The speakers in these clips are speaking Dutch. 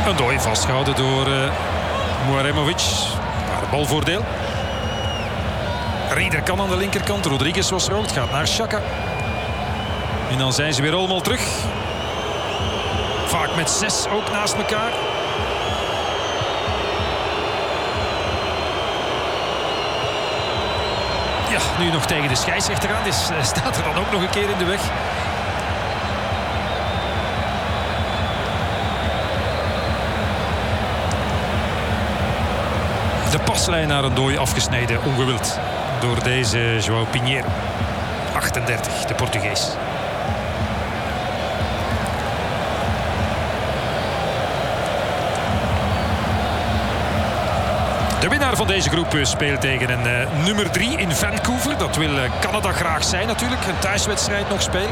Een dooi vastgehouden door Muaremovic. Maar balvoordeel. Rieder kan aan de linkerkant. Rodriguez was rood. Gaat naar Xhaka. En dan zijn ze weer allemaal terug. Vaak met 6 ook naast elkaar. Ja, nu nog tegen de scheidsrechter aan. Dus staat er dan ook nog een keer in de weg. De paslijn naar een dooi afgesneden, ongewild. Door deze João Pinheiro. 38, de Portugees. De winnaar van deze groep speelt tegen een nummer 3 in Vancouver. Dat wil Canada graag zijn natuurlijk. Een thuiswedstrijd nog spelen.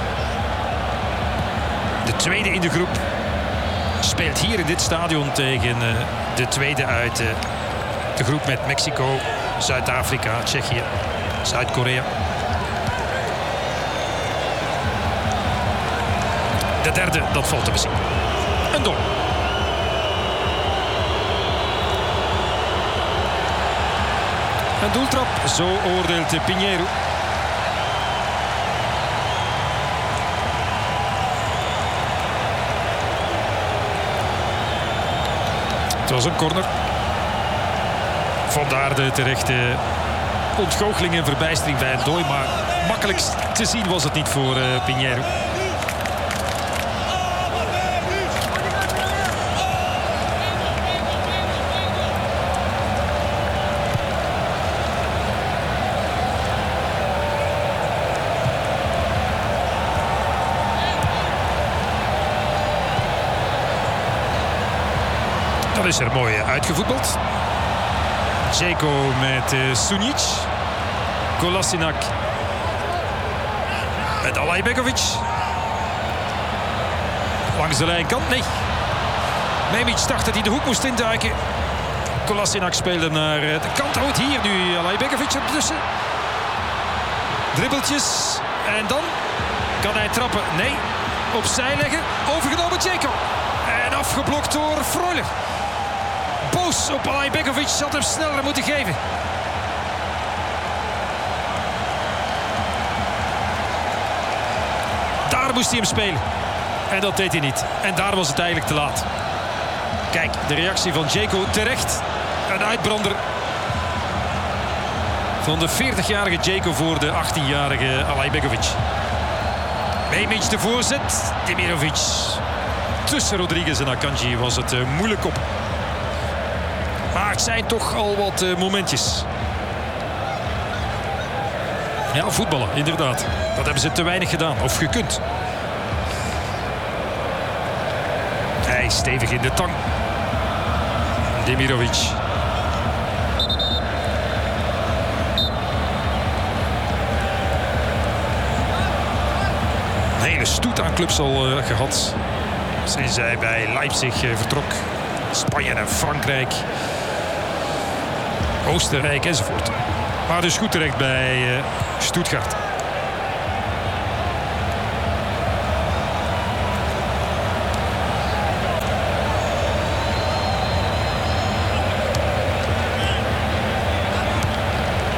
De tweede in de groep speelt hier in dit stadion tegen de tweede uit de groep met Mexico, Zuid-Afrika, Tsjechië, Zuid-Korea. De derde, dat valt te bezien. Een doel. Een doeltrap, zo oordeelt Pinheiro. Het was een corner. Vandaar de terechte ontgoocheling en verbijstering bij het dooi. Maar makkelijk te zien was het niet voor Pinheiro. Dat is er mooi uitgevoetbald. Dzeko met Sunic. Kolasinac met Alajbegovic. Langs de lijnkant, nee. Memic dacht dat hij de hoek moest induiken. Kolasinac speelde naar de kant. Oh, hier nu Alajbegovic ertussen. Dribbeltjes. En dan kan hij trappen. Nee, opzij leggen. Overgenomen Dzeko. En afgeblokt door Freuler. Boos op Alajbegovic, had hem sneller moeten geven. Daar moest hij hem spelen. En dat deed hij niet. En daar was het eigenlijk te laat. Kijk, de reactie van Dzeko terecht. Een uitbrander van de 40-jarige Dzeko voor de 18-jarige Alajbegovic. Memic de voorzet. Demirovic. Tussen Rodriguez en Akanji was het moeilijk op. Maar het zijn toch al wat momentjes. Ja, voetballen, inderdaad. Dat hebben ze te weinig gedaan. Of gekund. Hij is stevig in de tang. Demirovic. Een hele stoet aan clubs al gehad. Sinds hij bij Leipzig vertrok. Spanje en Frankrijk. Oostenrijk enzovoort. Maar dus goed terecht bij Stuttgart.